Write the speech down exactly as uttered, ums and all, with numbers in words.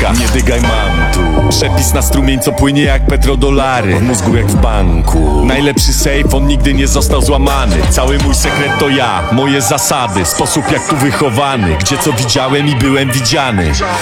ściąga. Nie dygaj, mam tu przepis na strumień, co płynie jak petrodolary. W mózgu jak w banku. Najlepszy safe, on nigdy nie został złamany. Cały mój sekret to ja, moje zasady, sposób jak tu wychowany, gdzie co widziałem i byłem widziany.